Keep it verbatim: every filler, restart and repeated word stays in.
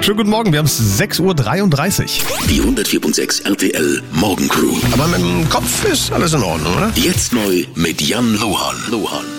Schönen guten Morgen, wir haben es sechs Uhr dreiunddreißig. Die hundertvier Komma sechs R T L Morgencrew. Aber mit dem Kopf ist alles in Ordnung, oder? Jetzt neu mit Jan Lohan. Lohan.